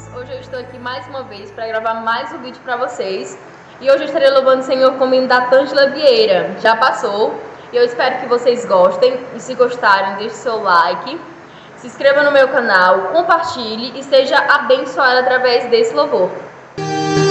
Hoje eu estou aqui mais uma vez para gravar mais um vídeo para vocês. E hoje eu estarei louvando o Senhor com o hino da Tângela Vieira. Já passou. E eu espero que vocês gostem. E se gostarem, deixe seu like. Se inscreva no meu canal, compartilhe e seja abençoado através desse louvor.